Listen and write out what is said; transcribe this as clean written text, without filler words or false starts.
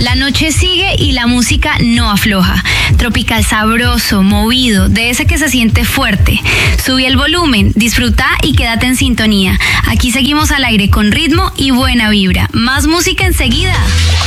La noche sigue y la música no afloja. Tropical sabroso, movido, de ese que se siente fuerte. Subí el volumen, disfruta y quédate en sintonía. Aquí seguimos al aire con ritmo y buena vibra. Más música enseguida.